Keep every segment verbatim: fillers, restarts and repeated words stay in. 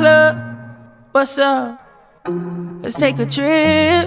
club. What's up? Let's take a trip.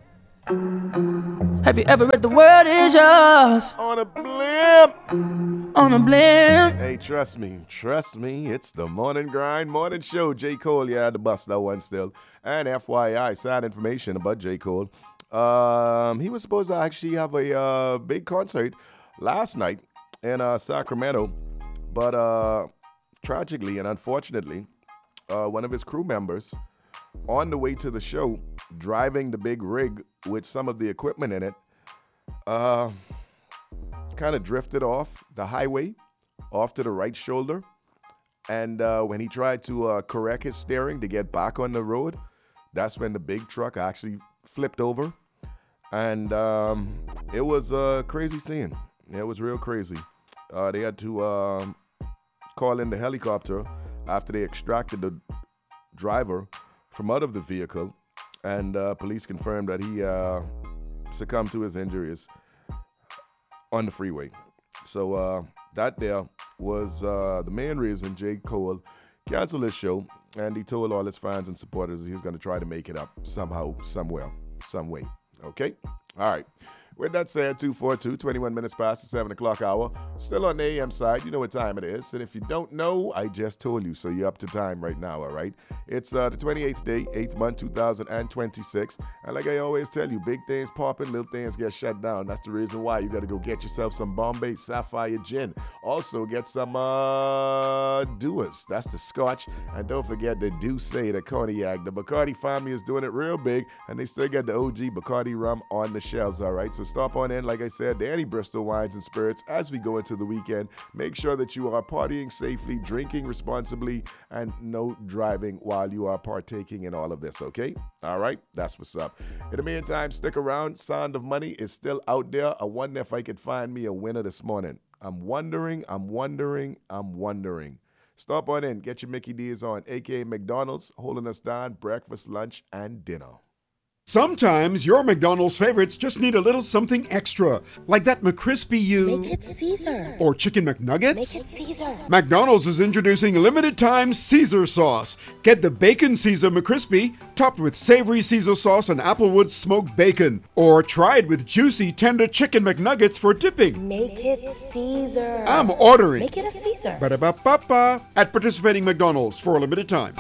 Have you ever read The World Is Yours? On a blimp. On a blimp. Hey, trust me, trust me, it's the Morning Grind Morning Show. J. Cole, yeah, the bust that one still. And F Y I, sad information about J. Cole. Um, he was supposed to actually have a uh, big concert last night in uh, Sacramento. But uh, tragically and unfortunately, uh, one of his crew members on the way to the show, driving the big rig with some of the equipment in it, uh, kind of drifted off the highway, off to the right shoulder. And uh, when he tried to uh, correct his steering to get back on the road, that's when the big truck actually flipped over. And um, it was a crazy scene. It was real crazy. Uh, they had to um, call in the helicopter after they extracted the driver from out of the vehicle, and uh, police confirmed that he uh, succumbed to his injuries on the freeway. So uh, that there was uh, the main reason J. Cole canceled his show, and he told all his fans and supporters he was going to try to make it up somehow, somewhere, some way. Okay? All right. With that said, two four two, twenty-one minutes past the seven o'clock hour. Still on the A M side. You know what time it is. And if you don't know, I just told you. So you're up to time right now, all right? It's uh, the twenty-eighth day, eighth month, two thousand twenty-six. And like I always tell you, big things popping, little things get shut down. That's the reason why you got to go get yourself some Bombay Sapphire Gin. Also, get some uh, Dewar's. That's the Scotch. And don't forget the Douce, the Cognac. The Bacardi family is doing it real big. And they still got the O G Bacardi rum on the shelves, all right? So stop on in, like I said, Danny Bristol Wines and Spirits as we go into the weekend. Make sure that you are partying safely, drinking responsibly, and no driving while you are partaking in all of this, okay? All right, that's what's up. In the meantime, stick around. Sound of Money is still out there. I wonder if I could find me a winner this morning. I'm wondering, I'm wondering, I'm wondering. Stop on in, get your Mickey D's on, a k a. McDonald's, holding us down breakfast, lunch, and dinner. Sometimes your McDonald's favorites just need a little something extra, like that McCrispy you... Make it Caesar. Or Chicken McNuggets. Make it Caesar. McDonald's is introducing limited-time Caesar sauce. Get the Bacon Caesar McCrispy, topped with savory Caesar sauce and Applewood smoked bacon. Or try it with juicy, tender Chicken McNuggets for dipping. Make it Caesar. I'm ordering. Make it a Caesar. Ba-da-ba-ba-ba. At participating McDonald's for a limited time.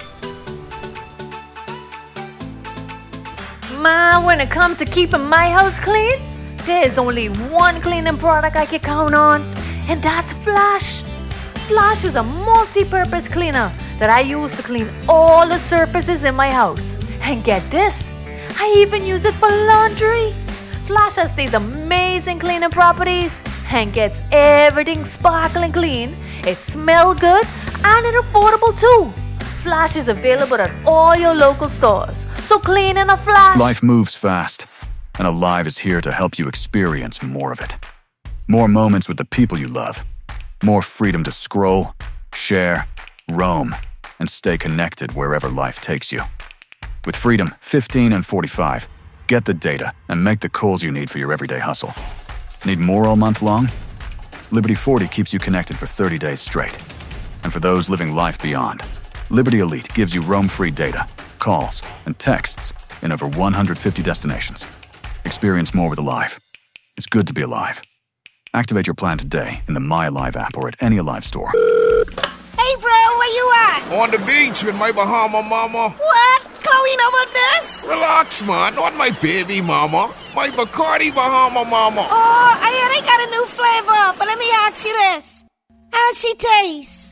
Ma, when it comes to keeping my house clean, there's only one cleaning product I can count on, and that's Flash. Flash is a multi-purpose cleaner that I use to clean all the surfaces in my house. And get this, I even use it for laundry. Flash has these amazing cleaning properties and gets everything sparkling clean. It smells good and it's affordable too. Flash is available at all your local stores. So clean in a flash. Life moves fast, and Alive is here to help you experience more of it. More moments with the people you love. More freedom to scroll, share, roam, and stay connected wherever life takes you. With Freedom fifteen and forty-five, get the data and make the calls you need for your everyday hustle. Need more all month long? Liberty forty keeps you connected for thirty days straight. And for those living life beyond, Liberty Elite gives you roam-free data, calls, and texts in over one hundred fifty destinations. Experience more with Alive. It's good to be alive. Activate your plan today in the My Alive app or at any Alive store. Hey, bro, where you at? On the beach with my Bahama mama. What? Chloe know about this? Relax, man. Not my baby mama. My Bacardi Bahama mama. Oh, I hear they got a new flavor, but let me ask you this. How's she taste?